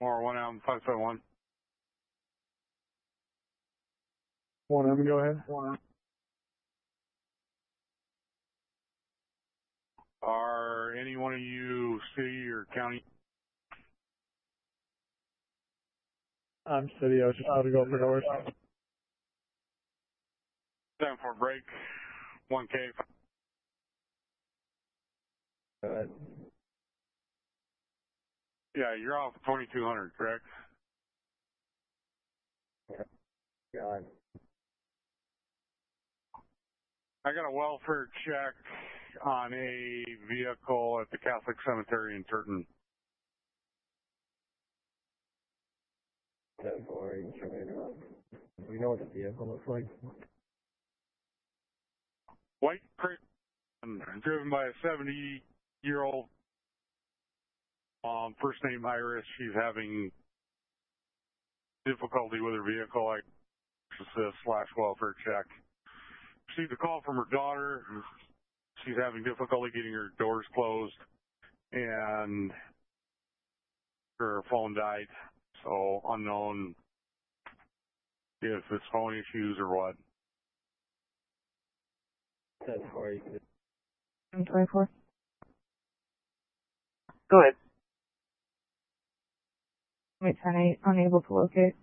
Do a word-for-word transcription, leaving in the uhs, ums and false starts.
Or one M five seven one. One M, go ahead. One M. Are any one of you city or county? I'm city. I was just about to go for doors. Time for break. one K. Go ahead. Yeah, you're off twenty-two hundred, correct? Yeah. I got a welfare check on a vehicle at the Catholic Cemetery in Turton. ten four, we know what the vehicle looks like. White Christian, driven by a seventy-year-old, um, first name Iris. She's having difficulty with her vehicle. I assist slash welfare check. Received a call from her daughter. She's having difficulty getting her doors closed, and her phone died. So unknown if it's phone issues or what. ten four. twenty-four. Go ahead. Wait, ten eight, unable to locate.